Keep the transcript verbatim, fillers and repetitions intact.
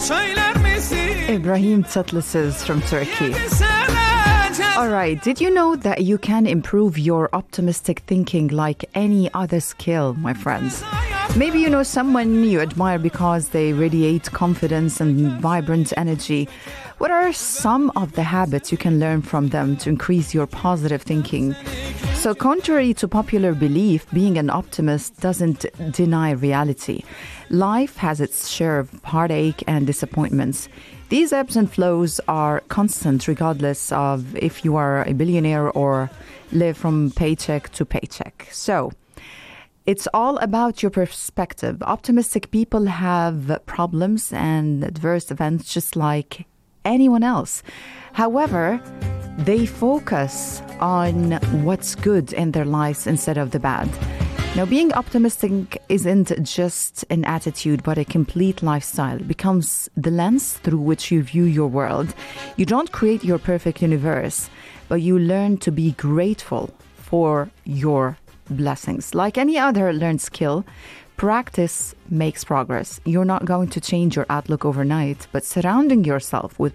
Ibrahim Tatlıses from Turkey. All right, did you know that you can improve your optimistic thinking like any other skill, my friends? Maybe you know someone you admire because they radiate confidence and vibrant energy. What are some of the habits you can learn from them to increase your positive thinking? So, contrary to popular belief, being an optimist doesn't deny reality. Life has its share of heartache and disappointments. These ebbs and flows are constant regardless of if you are a billionaire or live from paycheck to paycheck. So, it's all about your perspective. Optimistic people have problems and adverse events just like anyone else. However, they focus on what's good in their lives instead of the bad. Now, being optimistic isn't just an attitude, but a complete lifestyle. It becomes the lens through which you view your world. You don't create your perfect universe, but you learn to be grateful for your blessings. Like any other learned skill, practice makes progress. You're not going to change your outlook overnight, but surrounding yourself with